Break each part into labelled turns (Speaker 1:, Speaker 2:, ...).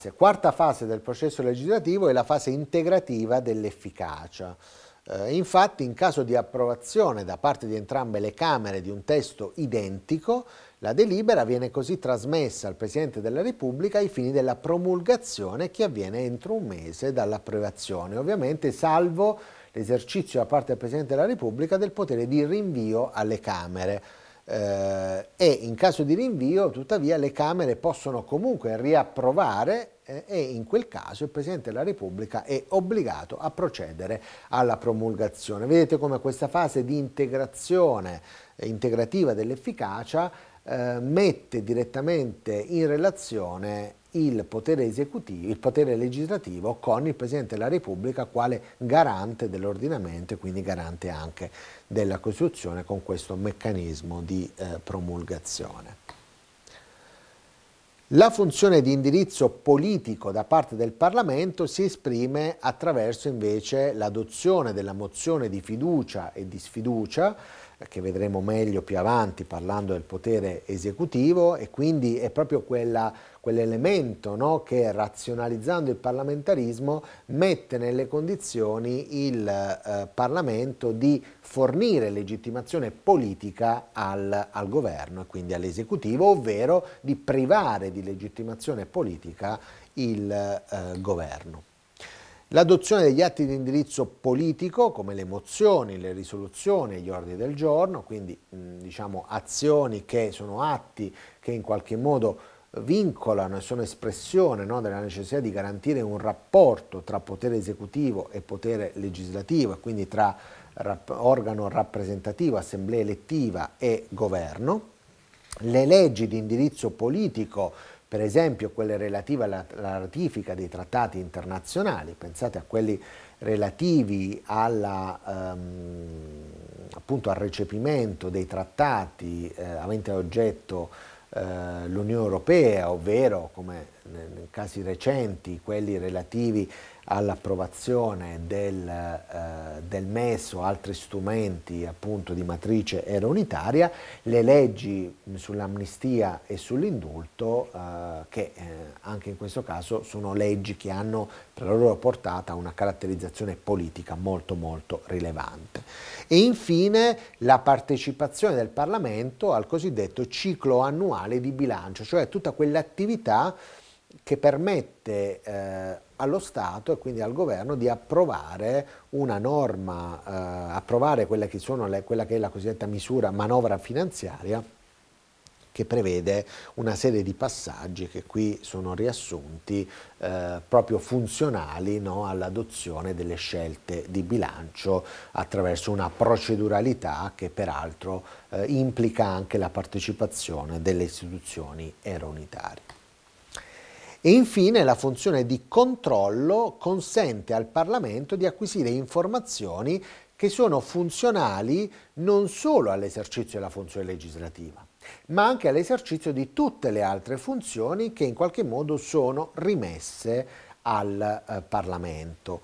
Speaker 1: Quarta fase del processo legislativo è la fase integrativa dell'efficacia. Infatti, in caso di approvazione da parte di entrambe le Camere di un testo identico, la delibera viene così trasmessa al Presidente della Repubblica ai fini della promulgazione che avviene entro un mese dall'approvazione, ovviamente salvo l'esercizio da parte del Presidente della Repubblica del potere di rinvio alle Camere. E in caso di rinvio, tuttavia, le Camere possono comunque riapprovare e in quel caso il Presidente della Repubblica è obbligato a procedere alla promulgazione. Vedete come questa fase di integrativa dell'efficacia mette direttamente in relazione il potere esecutivo, il potere legislativo con il Presidente della Repubblica quale garante dell'ordinamento e quindi garante anche della Costituzione con questo meccanismo di promulgazione. La funzione di indirizzo politico da parte del Parlamento si esprime attraverso invece l'adozione della mozione di fiducia e di sfiducia, che vedremo meglio più avanti parlando del potere esecutivo, e quindi è proprio quell'elemento, no, che razionalizzando il parlamentarismo mette nelle condizioni il Parlamento di fornire legittimazione politica al governo e quindi all'esecutivo, ovvero di privare di legittimazione politica il governo. L'adozione degli atti di indirizzo politico, come le mozioni, le risoluzioni e gli ordini del giorno, quindi diciamo azioni che sono atti che in qualche modo vincolano e sono espressione, no, della necessità di garantire un rapporto tra potere esecutivo e potere legislativo, e quindi tra organo rappresentativo, assemblea elettiva e governo. Le leggi di indirizzo politico, per esempio quelle relative alla ratifica dei trattati internazionali, pensate a quelli relativi appunto al recepimento dei trattati aventi ad oggetto l'Unione Europea, ovvero come nei casi recenti quelli relativi all'approvazione del MES o altri strumenti appunto di matrice eurounitaria, le leggi sull'amnistia e sull'indulto che anche in questo caso sono leggi che hanno per la loro portata una caratterizzazione politica molto molto rilevante. E infine la partecipazione del Parlamento al cosiddetto ciclo annuale di bilancio, cioè tutta quell'attività che permette allo Stato e quindi al governo di approvare una norma, approvare quella che è la cosiddetta misura manovra finanziaria, che prevede una serie di passaggi che qui sono riassunti proprio funzionali, no, all'adozione delle scelte di bilancio attraverso una proceduralità che peraltro implica anche la partecipazione delle istituzioni eurounitarie. E infine la funzione di controllo consente al Parlamento di acquisire informazioni che sono funzionali non solo all'esercizio della funzione legislativa, ma anche all'esercizio di tutte le altre funzioni che in qualche modo sono rimesse al Parlamento.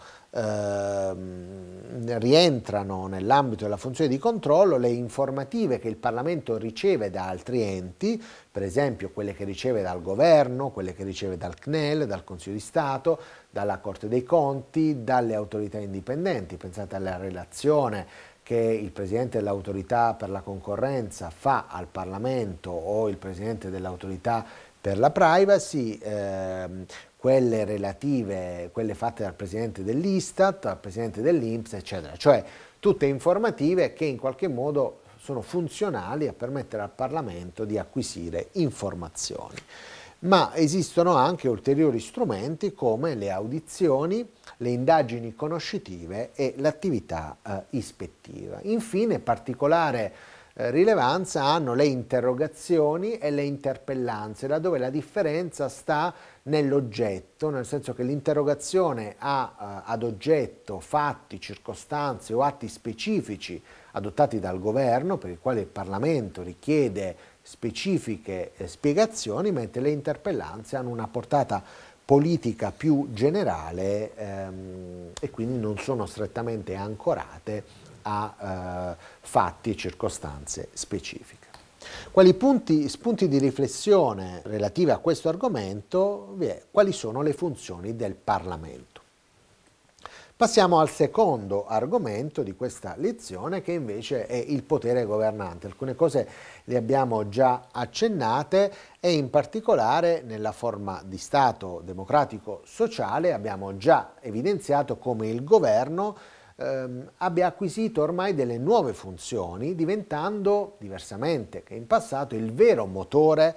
Speaker 1: Rientrano nell'ambito della funzione di controllo le informative che il Parlamento riceve da altri enti, per esempio quelle che riceve dal governo, quelle che riceve dal CNEL, dal Consiglio di Stato, dalla Corte dei Conti, dalle autorità indipendenti. Pensate alla relazione che il Presidente dell'Autorità per la concorrenza fa al Parlamento o il Presidente dell'Autorità per la privacy, quelle relative, quelle fatte dal Presidente dell'Istat, dal Presidente dell'Inps, eccetera. Cioè tutte informative che in qualche modo sono funzionali a permettere al Parlamento di acquisire informazioni. Ma esistono anche ulteriori strumenti come le audizioni, le indagini conoscitive e l'attività ispettiva. Infine, particolare rilevanza hanno le interrogazioni e le interpellanze, laddove la differenza sta nell'oggetto, nel senso che l'interrogazione ha ad oggetto fatti, circostanze o atti specifici adottati dal governo per i quali il Parlamento richiede specifiche spiegazioni, mentre le interpellanze hanno una portata politica più generale e quindi non sono strettamente ancorate a fatti e circostanze specifiche. Quali spunti di riflessione relativi a questo argomento, quali sono le funzioni del Parlamento? Passiamo al secondo argomento di questa lezione, che invece è il potere governante. Alcune cose le abbiamo già accennate e in particolare nella forma di Stato democratico sociale abbiamo già evidenziato come il governo abbia acquisito ormai delle nuove funzioni, diventando, diversamente che in passato, il vero motore